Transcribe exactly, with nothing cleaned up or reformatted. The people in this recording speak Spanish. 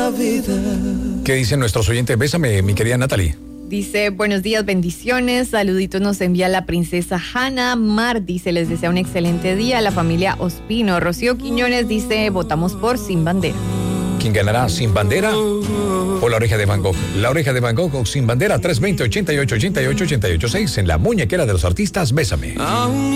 la vida. ¿Qué dicen nuestros oyentes? Bésame, mi querida Natalie. Dice, buenos días, bendiciones, saluditos nos envía la princesa Hanna. Mar dice, les desea un excelente día. La familia Ospino. Rocío Quiñones dice, votamos por Sin Bandera. ¿Quién ganará, Sin Bandera o La Oreja de Van Gogh? La Oreja de Van Gogh o Sin Bandera. Tres veinte, ochenta y ocho, ochenta y ocho, ochenta y ocho, seis en la muñequera de los artistas. Bésame.